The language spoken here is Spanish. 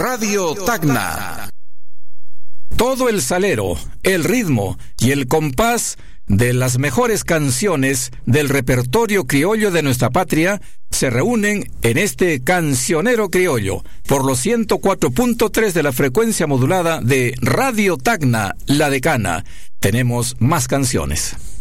Radio Tacna. Todo el salero, el ritmo y el compás de las mejores canciones del repertorio criollo de nuestra patria se reúnen en este Cancionero Criollo por los 104.3 de la frecuencia modulada de Radio Tacna, La Decana. Tenemos más canciones.